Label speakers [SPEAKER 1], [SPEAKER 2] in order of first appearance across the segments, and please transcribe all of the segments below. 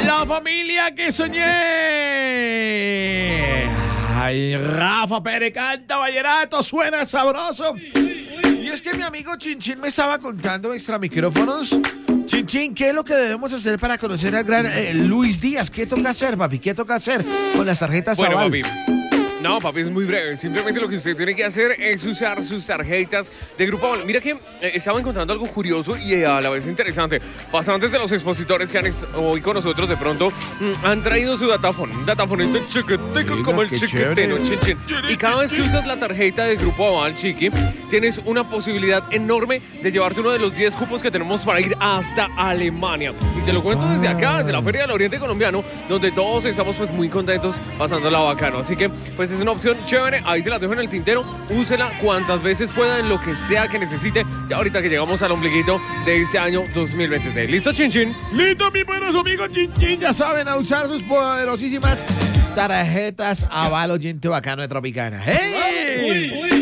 [SPEAKER 1] La familia que soñé. Ay, Rafa Pérez canta vallenato, suena sabroso. Y es que mi amigo Chinchín me estaba contando extra micrófonos. Chinchín, ¿qué es lo que debemos hacer para conocer al gran Luis Díaz? ¿Qué toca hacer, papi? ¿Qué toca hacer con las tarjetas Aval?
[SPEAKER 2] Papi. No, papi, es muy breve. Simplemente lo que usted tiene que hacer es usar sus tarjetas de Grupo Aval. Mira que estaba encontrando algo curioso y a la vez interesante. Bastantes de los expositores que han hoy con nosotros de pronto han traído su datáfono. Un datáfono chiquitico como el chiquiteno, chin. Y cada vez que usas la tarjeta de Grupo Aval, chiqui, tienes una posibilidad enorme de llevarte uno de los 10 cupos que tenemos para ir hasta Alemania. Y te lo cuento desde acá, desde la Feria del Oriente Colombiano, donde todos estamos pues muy contentos pasándola bacano. Así que pues es una opción chévere, ahí se la dejo en el tintero, úsela cuantas veces pueda en lo que sea que necesite, ya ahorita que llegamos al ombliguito de este año 2023. ¿Listo, Chinchín?
[SPEAKER 1] Listo, mis buenos amigos Chinchín, ya saben, a usar sus poderosísimas tarjetas Aval, oyente bacano de Tropicana. ¡Hey!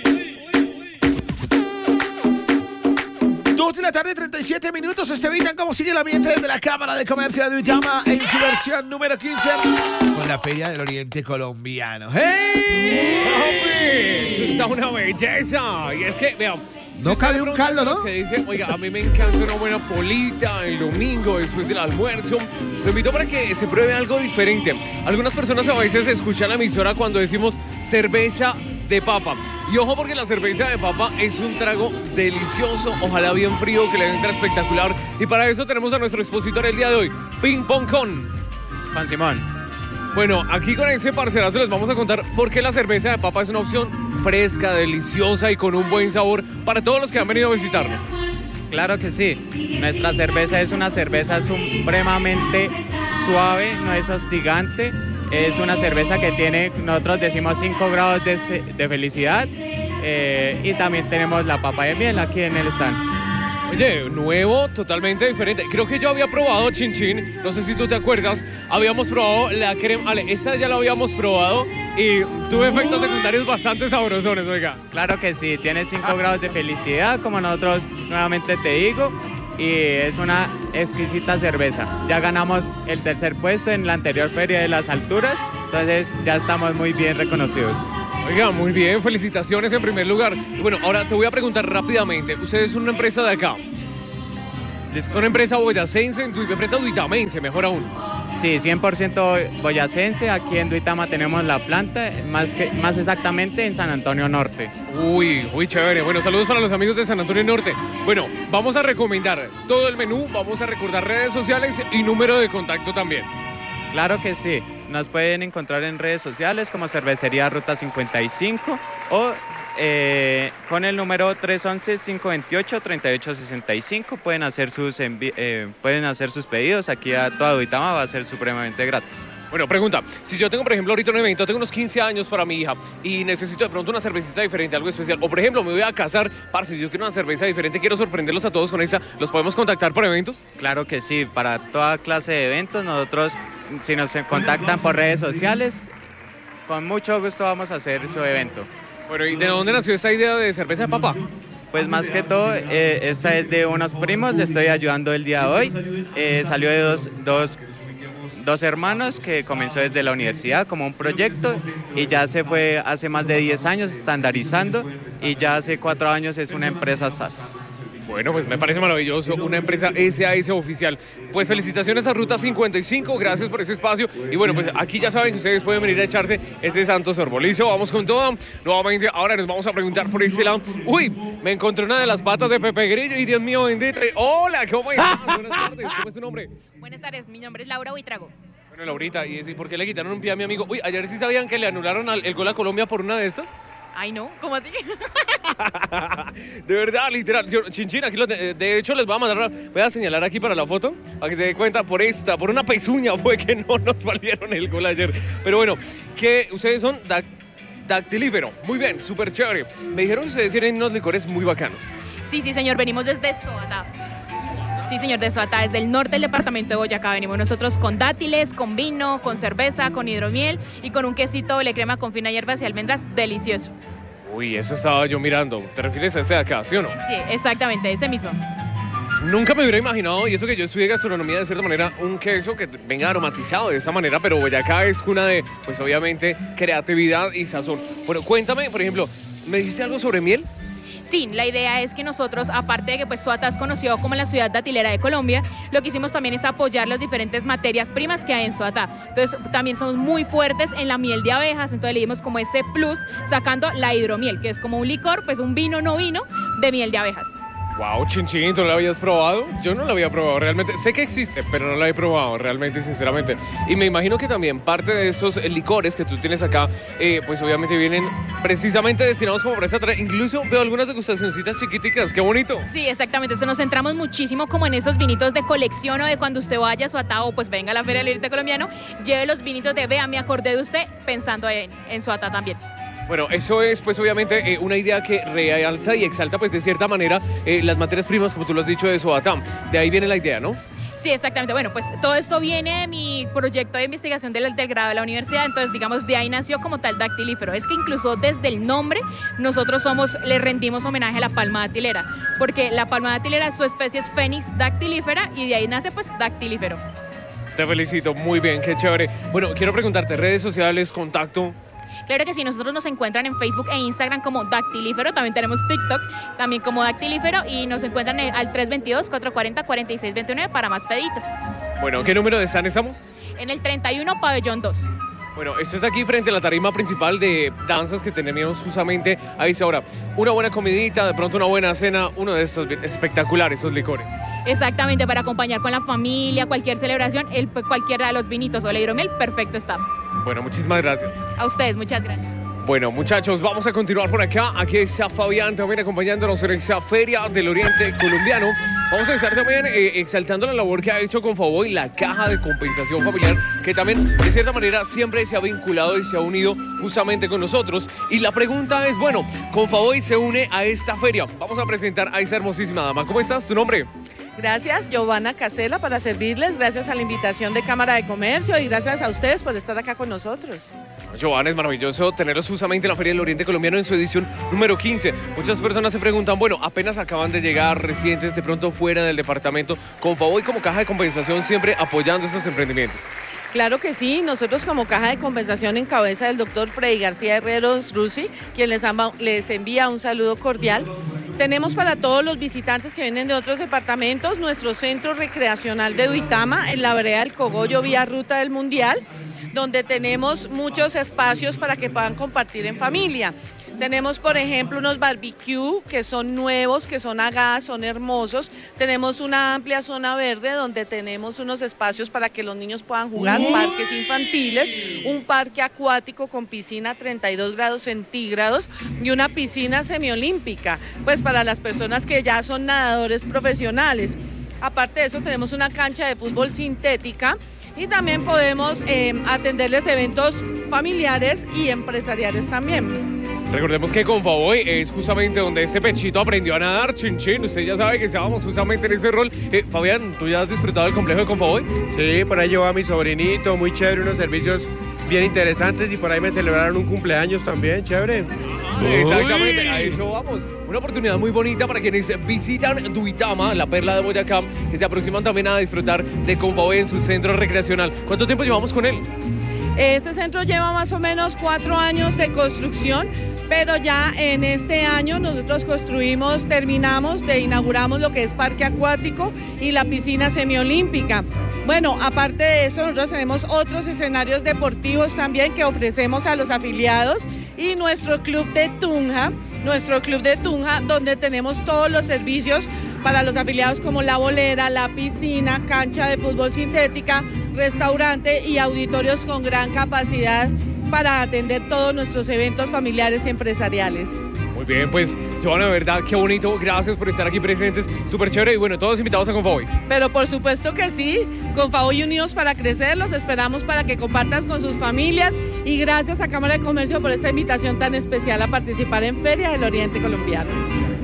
[SPEAKER 1] 2 de la tarde, 37 minutos. Vean cómo sigue el ambiente desde la Cámara de Comercio de Uitama en su versión número 15 con la Feria del Oriente Colombiano. ¡Hey!
[SPEAKER 2] ¡Papi! Eso está una belleza. Y es que, vean,
[SPEAKER 1] no cabe un caldo, ¿no?
[SPEAKER 2] Que dice, oiga, a mí me encanta una buena polita el domingo después del almuerzo. Lo invito para que se pruebe algo diferente. Algunas personas a veces escuchan la emisora cuando decimos cerveza de papa. Y ojo porque la cerveza de papa es un trago delicioso, ojalá bien frío, que le entra espectacular. Y para eso tenemos a nuestro expositor el día de hoy, Ping Pong con Juan Simón. Bueno, aquí con ese parcelazo les vamos a contar por qué la cerveza de papa es una opción fresca, deliciosa y con un buen sabor para todos los que han venido a visitarnos.
[SPEAKER 3] Claro que sí, nuestra cerveza es una cerveza supremamente suave, no es hostigante. Es una cerveza que tiene, nosotros decimos 5 grados de felicidad y también tenemos la papa de miel aquí en el stand.
[SPEAKER 2] Oye, nuevo, totalmente diferente. Creo que yo había probado Chinchín, no sé si tú te acuerdas, habíamos probado la crema, esta ya la habíamos probado y tuve efectos secundarios bastante sabrosones, oiga.
[SPEAKER 3] Claro que sí, tiene 5 grados de felicidad, como nosotros nuevamente te digo. Y es una exquisita cerveza. Ya ganamos el 3er puesto en la anterior Feria de las Alturas, entonces ya estamos muy bien reconocidos.
[SPEAKER 2] Oiga, muy bien, felicitaciones en primer lugar. Bueno, ahora te voy a preguntar rápidamente, ustedes son una empresa de acá, son una empresa boyacense, empresa duitamense, mejor aún.
[SPEAKER 3] Sí, 100% boyacense, aquí en Duitama tenemos la planta, más exactamente en San Antonio Norte.
[SPEAKER 2] Uy, chévere. Bueno, saludos para los amigos de San Antonio Norte. Bueno, vamos a recomendar todo el menú, vamos a recordar redes sociales y número de contacto también.
[SPEAKER 3] Claro que sí, nos pueden encontrar en redes sociales como Cervecería Ruta 55 o con el número 311-528-3865 pueden hacer sus pedidos aquí a toda Duitama, va a ser supremamente gratis.
[SPEAKER 2] Bueno, pregunta, si yo tengo por ejemplo ahorita un evento, tengo unos 15 años para mi hija y necesito de pronto una cervecita diferente, algo especial, o por ejemplo me voy a casar, parce, yo quiero una cerveza diferente, quiero sorprenderlos a todos con esa, ¿los podemos contactar por eventos?
[SPEAKER 3] Claro que sí, para toda clase de eventos, nosotros si nos contactan por redes sociales, con mucho gusto vamos a hacer su evento.
[SPEAKER 2] Bueno, ¿y de dónde nació esta idea de cerveza de papa?
[SPEAKER 3] Pues más que todo, esta es de unos primos, le estoy ayudando el día de hoy. Salió de dos hermanos que comenzó desde la universidad como un proyecto y ya se fue hace más de 10 años estandarizando y ya hace 4 años es una empresa SAS.
[SPEAKER 2] Bueno, pues me parece maravilloso, una empresa SAS oficial. Pues felicitaciones a Ruta 55, gracias por ese espacio. Y bueno, pues aquí ya saben que ustedes pueden venir a echarse ese santo sorbo. Listo, vamos con todo. Nuevamente, ahora nos vamos a preguntar por este lado. Uy, me encontré una de las patas de Pepe Grillo y Dios mío bendito. Hola, ¿cómo estás? Buenas tardes, ¿cómo es tu nombre?
[SPEAKER 4] Buenas tardes, mi nombre es Laura Buitrago.
[SPEAKER 2] Bueno, Laurita, ¿y por qué le quitaron un pie a mi amigo? Uy, ayer sí sabían que le anularon el gol a Colombia por una de estas.
[SPEAKER 4] Ay, no, ¿cómo así?
[SPEAKER 2] De verdad, literal. Chinchín, aquí de hecho les voy a mandar, voy a señalar aquí para la foto, para que se dé cuenta por una pezuña fue que no nos valieron el gol ayer. Pero bueno, que ustedes son dactilífero. Muy bien, súper chévere. Me dijeron que ustedes tienen unos licores muy bacanos.
[SPEAKER 4] Sí, señor, venimos desde Soatá. Sí, señor, de Soatá, desde el norte del departamento de Boyacá. Venimos nosotros con dátiles, con vino, con cerveza, con hidromiel y con un quesito doble crema con fina hierbas y almendras delicioso.
[SPEAKER 2] Uy, eso estaba yo mirando. ¿Te refieres a este de acá, sí o no?
[SPEAKER 4] Sí, exactamente, ese mismo.
[SPEAKER 2] Nunca me hubiera imaginado, y eso que yo estudié gastronomía de cierta manera, un queso que venga aromatizado de esta manera, pero Boyacá es cuna de, pues obviamente, creatividad y sazón. Bueno, cuéntame, por ejemplo, ¿me dijiste algo sobre miel?
[SPEAKER 4] Sí, la idea es que nosotros, aparte de que pues Soacha es conocido como la ciudad datilera de Colombia, lo que hicimos también es apoyar las diferentes materias primas que hay en Soacha. Entonces también somos muy fuertes en la miel de abejas, entonces le dimos como ese plus sacando la hidromiel, que es como un licor, pues un vino no vino de miel de abejas.
[SPEAKER 2] Wow, Chinchín, ¿tú lo habías probado? Yo no lo había probado realmente. Sé que existe, pero no lo he probado realmente, sinceramente. Y me imagino que también parte de estos licores que tú tienes acá, pues obviamente vienen precisamente destinados como para esta tarea. Incluso veo algunas degustacioncitas chiquiticas, qué bonito.
[SPEAKER 4] Sí, exactamente. Entonces nos centramos muchísimo como en esos vinitos de colección o de cuando usted vaya a Soacha o pues venga a la Feria del Oriente Colombiano, lleve los vinitos de vea, me acordé de usted pensando en Soacha también.
[SPEAKER 2] Bueno, eso es pues obviamente una idea que realza y exalta pues de cierta manera las materias primas, como tú lo has dicho, de Soacha. De ahí viene la idea, ¿no?
[SPEAKER 4] Sí, exactamente. Bueno, pues todo esto viene de mi proyecto de investigación del grado de la universidad, entonces digamos de ahí nació como tal Dactilífero. Es que incluso desde el nombre nosotros le rendimos homenaje a la palma datilera, porque la palma datilera, su especie es Phoenix dactilífera y de ahí nace pues Dactilífero.
[SPEAKER 2] Te felicito, muy bien, qué chévere. Bueno, quiero preguntarte, redes sociales, contacto.
[SPEAKER 4] Claro que sí, nosotros nos encuentran en Facebook e Instagram como Dactilífero, también tenemos TikTok, también como Dactilífero y nos encuentran al 322-440-4629 para más peditos.
[SPEAKER 2] Bueno, ¿qué número de stand estamos?
[SPEAKER 4] En el 31 Pabellón 2.
[SPEAKER 2] Bueno, esto es aquí frente a la tarima principal de danzas que tenemos justamente a esa hora. Una buena comidita, de pronto una buena cena, uno de estos espectaculares, estos licores.
[SPEAKER 4] Exactamente, para acompañar con la familia, cualquier celebración, cualquiera de los vinitos o la hidromiel, perfecto está.
[SPEAKER 2] Bueno, muchísimas gracias.
[SPEAKER 4] A ustedes, muchas gracias.
[SPEAKER 2] Bueno, muchachos, vamos a continuar por acá. Aquí está Fabián también acompañándonos en esta Feria del Oriente Colombiano. Vamos a estar también exaltando la labor que ha hecho Confavoy, la Caja de Compensación Familiar, que también de cierta manera siempre se ha vinculado y se ha unido justamente con nosotros. Y la pregunta es, bueno, Confavoy se une a esta feria. Vamos a presentar a esa hermosísima dama. ¿Cómo estás? ¿Tu nombre?
[SPEAKER 5] Gracias, Giovanna Casela, para servirles. Gracias a la invitación de Cámara de Comercio y gracias a ustedes por estar acá con nosotros.
[SPEAKER 2] Giovanna, es maravilloso tenerlos justamente en la Feria del Oriente Colombiano en su edición número 15. Muchas personas se preguntan, bueno, apenas acaban de llegar recientes de pronto fuera del departamento, Confavoy como Caja de Compensación siempre apoyando estos emprendimientos.
[SPEAKER 5] Claro que sí, nosotros como Caja de Compensación en cabeza del doctor Freddy García Herreros Rusi, quien les envía un saludo cordial. Tenemos para todos los visitantes que vienen de otros departamentos nuestro centro recreacional de Duitama en la vereda del Cogollo, vía Ruta del Mundial, donde tenemos muchos espacios para que puedan compartir en familia. Tenemos, por ejemplo, unos barbecue que son nuevos, que son a gas, son hermosos. Tenemos una amplia zona verde donde tenemos unos espacios para que los niños puedan jugar, parques infantiles, un parque acuático con piscina a 32 grados centígrados y una piscina semiolímpica, pues para las personas que ya son nadadores profesionales. Aparte de eso, tenemos una cancha de fútbol sintética y también podemos atenderles eventos familiares y empresariales también.
[SPEAKER 2] Recordemos que Confavoy es justamente donde este pechito aprendió a nadar, Chinchín. Usted ya sabe que estábamos justamente en ese rol. Fabián, ¿tú ya has disfrutado del complejo de Confavoy?
[SPEAKER 6] Sí, por ahí llevó a mi sobrinito, muy chévere, unos servicios bien interesantes y por ahí me celebraron un cumpleaños también, chévere.
[SPEAKER 2] Exactamente, a eso vamos. Una oportunidad muy bonita para quienes visitan Duitama, la perla de Boyacá, que se aproximan también a disfrutar de Confavoy en su centro recreacional. ¿Cuánto tiempo llevamos con él?
[SPEAKER 5] Este centro lleva más o menos 4 años de construcción, pero ya en este año nosotros inauguramos lo que es parque acuático y la piscina semiolímpica. Bueno, aparte de eso, nosotros tenemos otros escenarios deportivos también que ofrecemos a los afiliados y nuestro club de Tunja, donde tenemos todos los servicios para los afiliados como la bolera, la piscina, cancha de fútbol sintética, restaurante y auditorios con gran capacidad para atender todos nuestros eventos familiares y empresariales.
[SPEAKER 2] Muy bien, pues, Giovanna, de verdad, qué bonito. Gracias por estar aquí presentes. Súper chévere. Y bueno, todos invitados a Confavoy.
[SPEAKER 5] Pero por supuesto que sí. Confavoy unidos para crecer. Los esperamos para que compartas con sus familias. Y gracias a Cámara de Comercio por esta invitación tan especial a participar en Feria del Oriente Colombiano.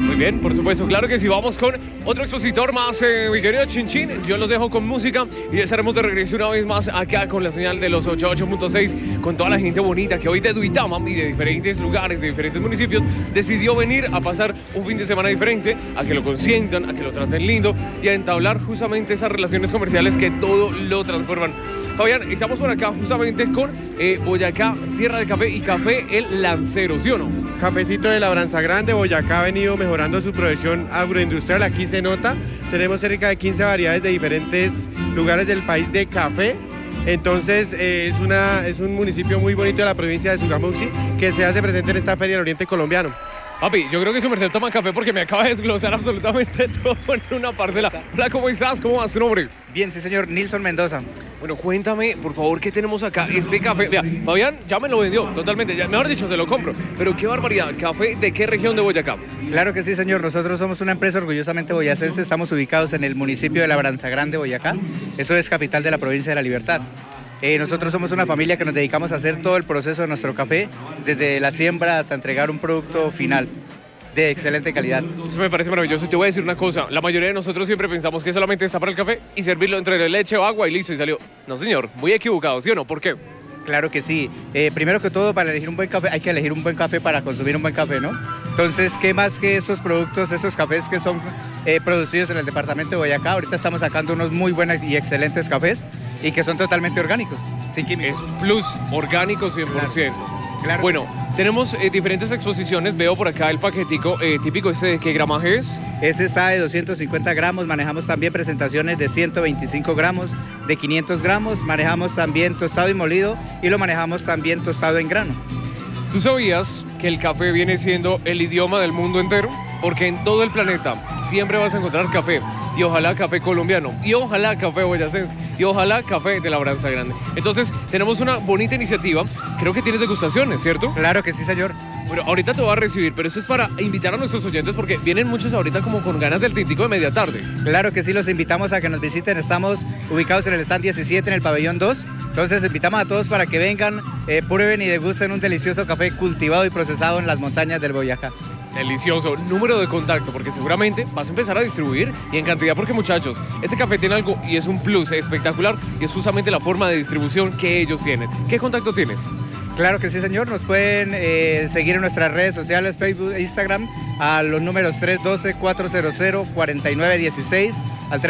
[SPEAKER 2] Muy bien, por supuesto, claro que sí. Vamos con otro expositor más, mi querido Chinchín. Yo los dejo con música y estaremos de regreso una vez más acá con la señal de los 88.6, con toda la gente bonita que hoy de Duitama y de diferentes lugares, de diferentes municipios, decidió venir a pasar un fin de semana diferente, a que lo consientan, a que lo traten lindo y a entablar justamente esas relaciones comerciales que todo lo transforman. Fabián, estamos por acá justamente con Boyacá, tierra de café y café El Lancero, ¿sí o no?
[SPEAKER 6] Cafecito de Labranza Grande. Boyacá ha venido mejorando su producción agroindustrial, aquí se nota. Tenemos cerca de 15 variedades de diferentes lugares del país de café. Entonces es un municipio muy bonito de la provincia de Sogamoxi que se hace presente en esta feria del Oriente Colombiano.
[SPEAKER 2] Papi, yo creo que su merced toma café porque me acaba de desglosar absolutamente todo en una parcela. Hola, ¿cómo estás? ¿Cómo va su nombre?
[SPEAKER 7] Bien, sí señor, Nilson Mendoza.
[SPEAKER 2] Bueno, cuéntame, por favor, ¿qué tenemos acá? Este café, vea, Fabián ya me lo vendió totalmente, ya, mejor dicho, se lo compro. Pero qué barbaridad, ¿café de qué región de Boyacá?
[SPEAKER 7] Claro que sí señor, nosotros somos una empresa orgullosamente boyacense, estamos ubicados en el municipio de Labranza Grande, Boyacá. Eso es capital de la provincia de La Libertad. Nosotros somos una familia que nos dedicamos a hacer todo el proceso de nuestro café, desde la siembra hasta entregar un producto final de excelente calidad.
[SPEAKER 2] Eso me parece maravilloso. Te voy a decir una cosa, la mayoría de nosotros siempre pensamos que solamente está para el café y servirlo entre leche o agua y listo, y salió. No señor, muy equivocado, ¿sí o no? ¿Por qué?
[SPEAKER 7] Claro que sí. Primero que todo, para elegir un buen café, hay que elegir un buen café para consumir un buen café, ¿no? Entonces, ¿qué más que estos productos, estos cafés que son producidos en el departamento de Boyacá? Ahorita estamos sacando unos muy buenos y excelentes cafés y que son totalmente orgánicos, sin químicos.
[SPEAKER 2] Es plus, orgánico 100%.
[SPEAKER 7] Claro.
[SPEAKER 2] Bueno, tenemos diferentes exposiciones. Veo por acá el paquetico típico. ¿De qué gramaje es?
[SPEAKER 7] Este está de 250 gramos. Manejamos también presentaciones de 125 gramos, de 500 gramos. Manejamos también tostado y molido y lo manejamos también tostado en grano.
[SPEAKER 2] ¿Tú sabías que el café viene siendo el idioma del mundo entero? Porque en todo el planeta siempre vas a encontrar café. Y ojalá café colombiano, y ojalá café boyacense, y ojalá café de Labranza Grande. Entonces, tenemos una bonita iniciativa. Creo que tienes degustaciones, ¿cierto?
[SPEAKER 7] Claro que sí, señor.
[SPEAKER 2] Bueno, ahorita te voy a recibir, pero eso es para invitar a nuestros oyentes porque vienen muchos ahorita como con ganas del tintico de media tarde.
[SPEAKER 7] Claro que sí, los invitamos a que nos visiten. Estamos ubicados en el stand 17, en el pabellón 2. Entonces, invitamos a todos para que vengan, prueben y degusten un delicioso café cultivado y procesado en las montañas del Boyacá.
[SPEAKER 2] Delicioso. Número de contacto, porque seguramente vas a empezar a distribuir y en cantidad, porque muchachos, este café tiene algo y es un plus espectacular y es justamente la forma de distribución que ellos tienen. ¿Qué contacto tienes?
[SPEAKER 7] Claro que sí, señor. Nos pueden seguir en nuestras redes sociales, Facebook e Instagram, a los números 312-400-4916, al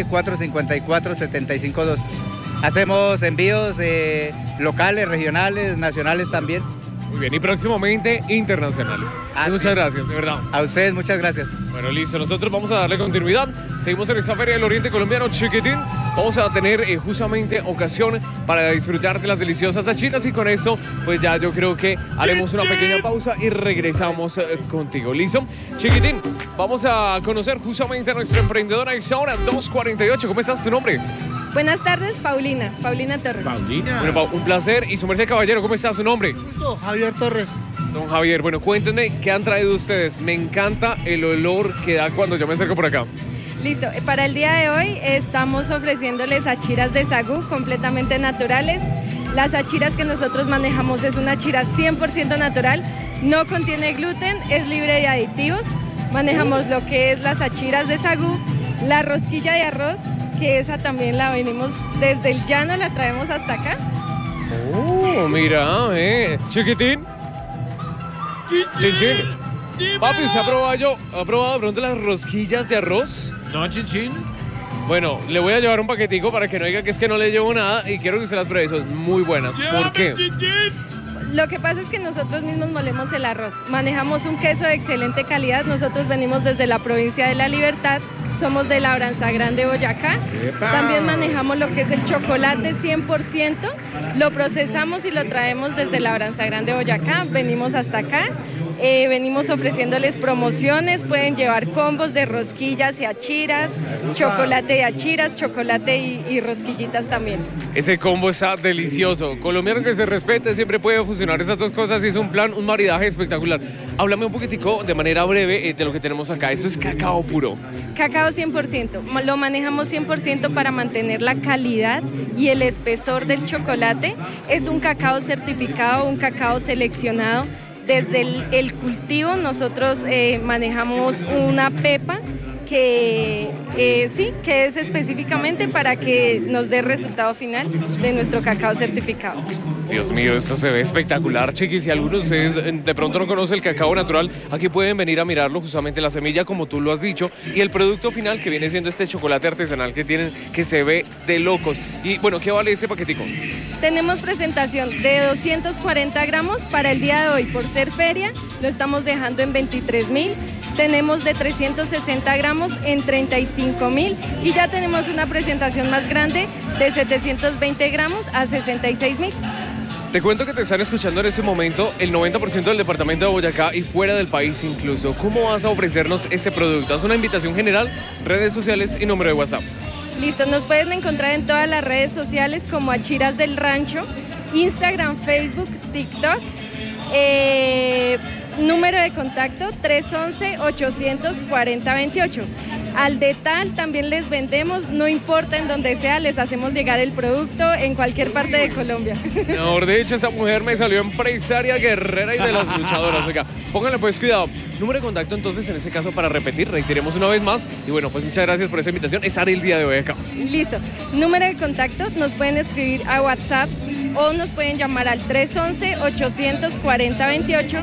[SPEAKER 7] 320-454-7512. Hacemos envíos locales, regionales, nacionales también.
[SPEAKER 2] Muy bien, y próximamente internacionales. Muchas gracias, de verdad.
[SPEAKER 7] A ustedes, muchas gracias.
[SPEAKER 2] Bueno, listo, nosotros vamos a darle continuidad. Seguimos en esta Feria del Oriente Colombiano, Chiquitín. Vamos a tener justamente ocasión para disfrutar de las deliciosas achiras y con eso, pues ya yo creo que haremos una pequeña pausa y regresamos contigo. ¿Listo? Chiquitín, vamos a conocer justamente a nuestra emprendedora ahora 248. ¿Cómo estás? ¿Tu nombre?
[SPEAKER 8] Buenas tardes, Paulina Torres.
[SPEAKER 1] Paulina.
[SPEAKER 2] Bueno, un placer. Y su merced caballero, ¿cómo está su nombre?
[SPEAKER 9] Javier Torres.
[SPEAKER 2] Don Javier, bueno, cuéntenme qué han traído ustedes. Me encanta el olor que da cuando yo me acerco por acá.
[SPEAKER 8] Listo, para el día de hoy estamos ofreciéndoles achiras de sagú completamente naturales. Las achiras que nosotros manejamos es una achira 100% natural, no contiene gluten, es libre de aditivos. Manejamos lo que es las achiras de sagú, la rosquilla de arroz, que esa también la venimos desde el llano, la traemos hasta acá.
[SPEAKER 2] Oh, mira, Chiquitín. Chinchín. Papi, ¿usted ha probado de pronto las rosquillas de arroz?
[SPEAKER 1] No, Chinchín.
[SPEAKER 2] Bueno, le voy a llevar un paquetico para que no diga que es que no le llevo nada y quiero que usted las pruebe, son muy buenas. ¿Por qué?
[SPEAKER 8] Lo que pasa es que nosotros mismos molemos el arroz. Manejamos un queso de excelente calidad. Nosotros venimos desde la provincia de La Libertad. Somos de Labranza Grande, Boyacá.
[SPEAKER 1] ¡Epa!
[SPEAKER 8] También manejamos lo que es el chocolate 100%. Lo procesamos y lo traemos desde Labranza Grande, Boyacá. Venimos hasta acá. Venimos ofreciéndoles promociones. Pueden llevar combos de rosquillas y achiras, chocolate y achiras, chocolate y rosquillitas también.
[SPEAKER 2] Ese combo está delicioso. Colombiano que se respete siempre puede fusionar esas dos cosas y es un plan, un maridaje espectacular. Háblame un poquitico de manera breve de lo que tenemos acá. Esto es cacao puro.
[SPEAKER 8] Cacao 100%, lo manejamos 100% para mantener la calidad y el espesor del chocolate. Es un cacao certificado, un cacao seleccionado Desde el cultivo nosotros manejamos una pepa que es específicamente para que nos dé el resultado final de nuestro cacao certificado.
[SPEAKER 2] Dios mío, esto se ve espectacular, chiquis. Si algunos de ustedes de pronto no conocen el cacao natural, aquí pueden venir a mirarlo, justamente la semilla, como tú lo has dicho, y el producto final que viene siendo este chocolate artesanal que tienen, que se ve de locos. Y bueno, ¿qué vale ese paquetico?
[SPEAKER 8] Tenemos presentación de 240 gramos para el día de hoy. Por ser feria, lo estamos dejando en 23.000. Tenemos de 360 gramos en 35.000 y ya tenemos una presentación más grande de 720 gramos a 66.000.
[SPEAKER 2] Te cuento que te están escuchando en este momento el 90% del departamento de Boyacá y fuera del país incluso. ¿Cómo vas a ofrecernos este producto? Haz una invitación general, redes sociales y número de WhatsApp.
[SPEAKER 8] Listo, nos pueden encontrar en todas las redes sociales como Achiras del Rancho, Instagram, Facebook, TikTok. Número de contacto 311-840-28. Al Detal también les vendemos, no importa en donde sea, les hacemos llegar el producto en cualquier parte de Colombia.
[SPEAKER 2] Mejor dicho, esta mujer me salió empresaria, guerrera y de las luchadoras. Oiga, pónganle pues cuidado. Número de contacto entonces en este caso para repetir, reiteremos una vez más. Y bueno, pues muchas gracias por esa invitación. Estar el día de hoy acá.
[SPEAKER 8] Listo. Número de contacto, nos pueden escribir a WhatsApp o nos pueden llamar al 311-840-28.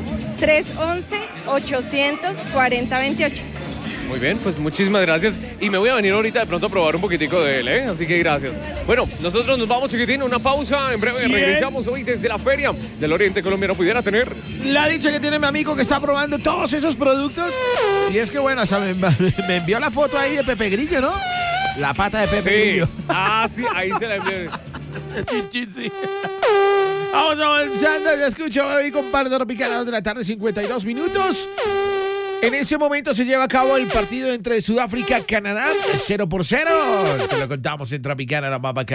[SPEAKER 8] 311-840-28.
[SPEAKER 2] Muy bien, pues muchísimas gracias. Y me voy a venir ahorita de pronto a probar un poquitico de él, ¿eh? Así que gracias. Bueno, nosotros nos vamos, chiquitín, una pausa. En breve regresamos hoy desde la feria del Oriente Colombiano. Pudiera tener
[SPEAKER 1] la dicha que tiene mi amigo que está probando todos esos productos. Y es que bueno, o sea, me envió la foto ahí de Pepe Grillo, ¿no? La pata de Pepe Grillo.
[SPEAKER 2] Ah, sí, ahí se la envié.
[SPEAKER 1] Sí. Vamos avanzando, ya escucho hoy con par de Tropicana de la tarde, 52 minutos. En ese momento se lleva a cabo el partido entre Sudáfrica y Canadá, 0-0. Te lo contamos en Tropicana, la más bacana.